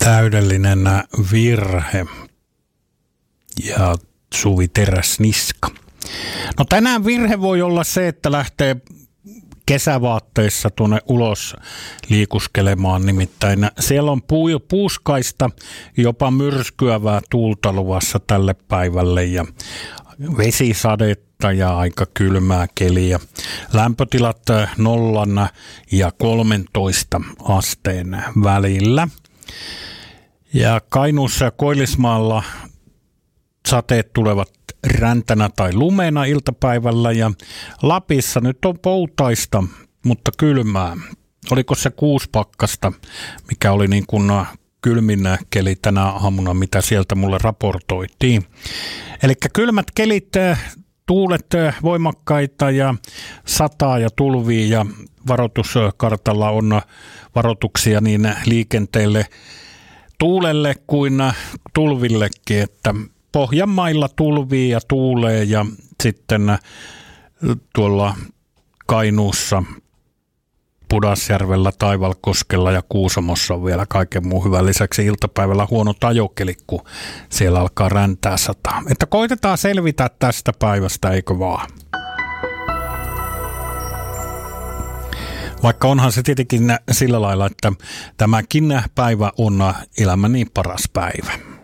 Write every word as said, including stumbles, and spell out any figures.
Täydellinen virhe ja Suvi Teräsniska. No tänään virhe voi olla se, että lähtee kesävaatteissa tuonne ulos liikuskelemaan, nimittäin siellä on puu- puuskaista, jopa myrskyävää tuulta luvassa tälle päivälle ja vesisadetta ja aika kylmää keliä. Lämpötilat nollan ja kolmentoista asteen välillä. Ja Kainuussa ja Koillismaalla sateet tulevat räntänä tai lumena iltapäivällä ja Lapissa nyt on poutaista, mutta kylmää. Oliko se kuusi pakkasta, mikä oli niin kuin kylmin keli tänä aamuna, mitä sieltä mulle raportoitiin. Eli kylmät kelit, tuulet voimakkaita ja sataa ja tulvii ja varoituskartalla on varoituksia niin liikenteelle, tuulelle kuin tulvillekin, että Pohjanmailla tulvii ja tuulee ja sitten tuolla Kainuussa, Pudasjärvellä, Taivalkoskella ja Kuusamossa on vielä kaiken muun hyvän lisäksi iltapäivällä huono tajokeli, kun siellä alkaa räntää sataa. Että koitetaan selvitä tästä päivästä, eikö vaan? Vaikka onhan se tietenkin sillä lailla, että tämäkin päivä on elämäni paras päivä.